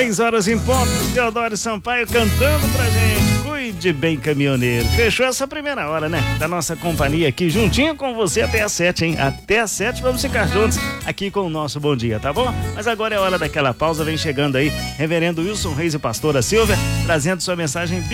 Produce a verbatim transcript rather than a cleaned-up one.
seis horas em ponto, Teodoro Sampaio cantando pra gente. Cuide bem, caminhoneiro. Fechou essa primeira hora, né? Da nossa companhia aqui, juntinho com você até às sete, hein? Até às sete vamos ficar juntos aqui com o nosso Bom Dia, tá bom? Mas agora é hora daquela pausa, vem chegando aí, reverendo Wilson Reis e pastora Silvia, trazendo sua mensagem